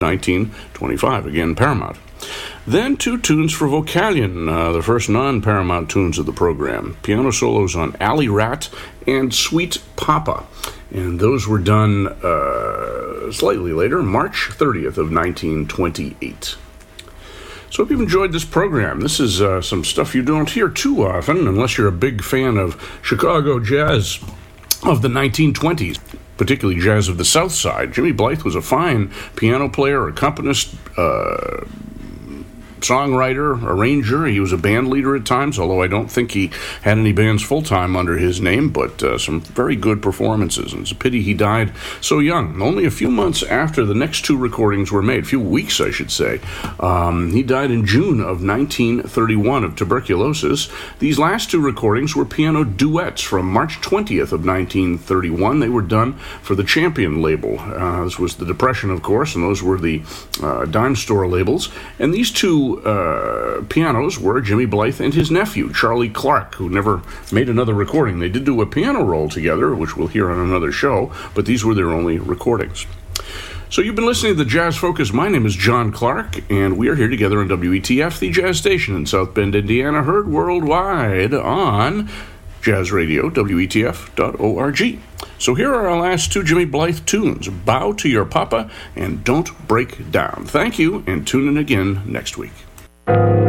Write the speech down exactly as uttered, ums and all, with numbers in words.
nineteen twenty-five, again Paramount. Then two tunes for Vocalion, uh, the first non-Paramount tunes of the program. Piano solos on Alley Rat and Sweet Papa. And those were done uh, slightly later, March thirtieth of nineteen twenty-eight. So hope you've enjoyed this program. This is uh, some stuff you don't hear too often, unless you're a big fan of Chicago jazz of the nineteen twenties, particularly jazz of the South Side. Jimmy Blythe was a fine piano player, accompanist, uh, songwriter, arranger. He was a band leader at times, although I don't think he had any bands full-time under his name, but uh, some very good performances. And it's a pity he died so young, only a few months after the next two recordings were made, a few weeks, I should say. Um, he died in June of nineteen thirty-one of tuberculosis. These last two recordings were piano duets from March twentieth of nineteen thirty-one. They were done for the Champion label. Uh, this was the Depression, of course, and those were the uh, dime store labels. And these two Uh, pianos were Jimmy Blythe and his nephew, Charlie Clark, who never made another recording. They did do a piano roll together, which we'll hear on another show, but these were their only recordings. So you've been listening to the Jazz Focus. My name is John Clark, and we are here together on W E T F, the jazz station in South Bend, Indiana, heard worldwide on Jazz Radio, W E T F dot org. So here are our last two Jimmy Blythe tunes, Bow to Your Papa and Don't Break Down. Thank you, and tune in again next week.